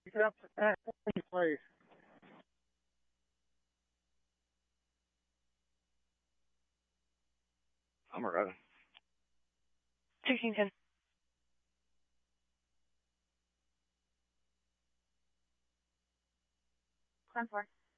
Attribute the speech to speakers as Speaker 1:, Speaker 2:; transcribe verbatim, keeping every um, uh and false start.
Speaker 1: Pick it up at twenty, please.
Speaker 2: I'm ready.
Speaker 3: sixteen ten.
Speaker 4: Climb four.